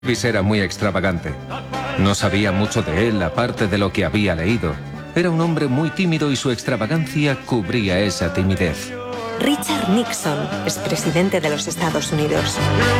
Elvis era muy extravagante. No sabía mucho de él, aparte de lo que había leído. Era un hombre muy tímido y su extravagancia cubría esa timidez. Richard Nixon, expresidente de los Estados Unidos.